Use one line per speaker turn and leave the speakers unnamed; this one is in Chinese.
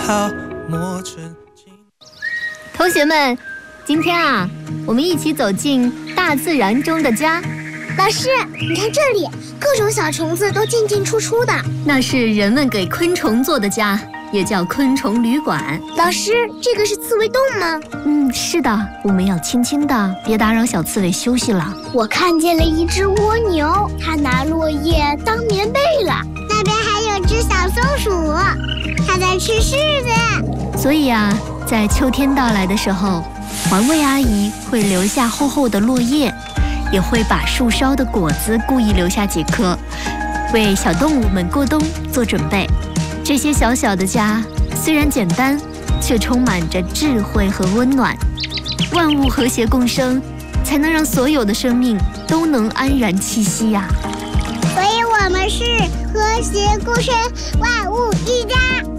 好磨成。
同学们，今天啊，我们一起走进大自然中的家。
老师，你看这里，各种小虫子都进进出出的，
那是人们给昆虫做的家，也叫昆虫旅馆。
老师，这个是刺猬洞吗？
是的，我们要轻轻的，别打扰小刺猬休息了。
我看见了一只蜗牛，它拿落叶当棉被了。那边还有只小松鼠，它在吃柿子。
所以啊，在秋天到来的时候，环卫阿姨会留下厚厚的落叶，也会把树梢的果子故意留下几颗，为小动物们过冬做准备。这些小小的家虽然简单，却充满着智慧和温暖。万物和谐共生，才能让所有的生命都能安然栖息呀。
所以我们是和谐共生，万物一家。